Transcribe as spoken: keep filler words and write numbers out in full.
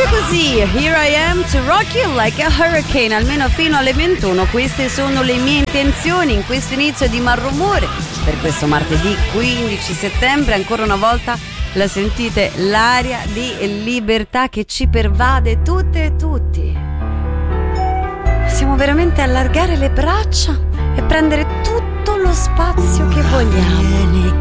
così, Here I Am to Rock You Like a Hurricane, almeno fino alle ventuno. Queste sono le mie intenzioni in questo inizio di Malrumore per questo martedì quindici settembre. Ancora una volta la sentite, l'aria di libertà che ci pervade tutte e tutti. Possiamo veramente allargare le braccia e prendere tutto lo spazio che vogliamo.